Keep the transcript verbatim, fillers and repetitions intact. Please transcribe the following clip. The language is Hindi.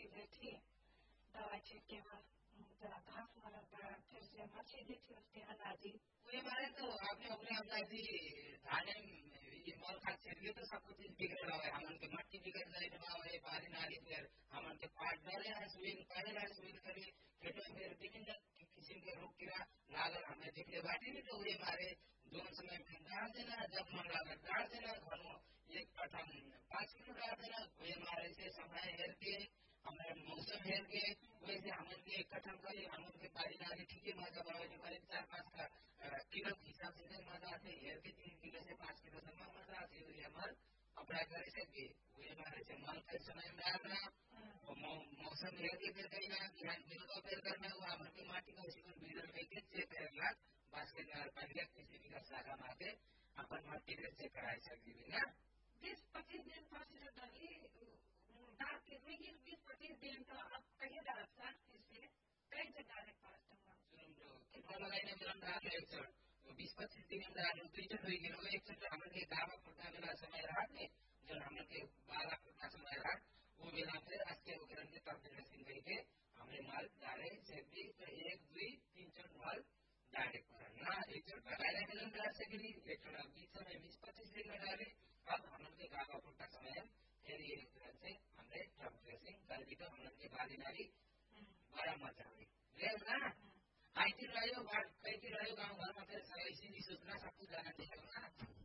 चीजें थी, दवा छिड़के बाद जरा घास मारा था, फिर से मच्छी दी थी उसके अनाजी। वे मारे तो आपने अपने अंदाजी धाने ये मल खाद छिड़के तो सब कुछ बिगड़ रहा है, हमन के मट्टी बिगड़ जाए रहा है, पानी नाली फिर हमन के पाट डरे है, सुविन पहले है सुविन करे खेतों में विभिन्न किस्म के रोग कीड़ा लागल हमें देखले बाटे नहीं तो वे मारे दोन समय में डाल देना, जब मन लगा डाल देना, घर में एक कठम पाँच किलो डाल देना, वे मारे से समय हेर के हमारे मौसम हेर के वैसे हमन के कठम करे हमन के पानी नाली ठीक है मजा बनावे जो करे चार पाँच का किलो के हिसाब से मजा आते हेर के तीन किलो से पाँच किलो तक मजा आती है हमार अपना करे सके वे हमारे से मन के समय में डालना मौसम हेर के फिर कहीं ना ध्यान बिल का फिर करना हुआ हमन की माटी का उसी को बीजल लेके चेक करेगा बस के नार पहले किसी भी का सागा माके अपन माटी के चेक कराए सकती है ना बीस पच्चीस दिन फांसी डाली डाल के बीस पच्चीस दिन तो आप कहीं डाल सकते इसलिए कई से डाले पड़ते कितना लगाने में डाल एक सौ बीस पच्चीस दिन में डाल दो चट हो गया एक सौ हमन के गावा फटा वाला समय रहा ने जो हमन के बाला फटा समय रहा वो बेला फिर आज के उकरण के तब ड्रेसिंग करके हमने माल डाले से भी तो एक दो तीन चार माल डाले ना एक चोट लगाने के लिए डाल सके एक चोट बीस समय बीस पच्चीस दिन में डाले अब हमन के गावा फटा समय फिर ये से हमने टब ड्रेसिंग कर दी तो हमन के बाली नाली बड़ा मजा आई ले ना आई थी रहो बात कई थी रहो गाँव घर में फिर इसी सोचना सब कुछ जाना चाहिए ना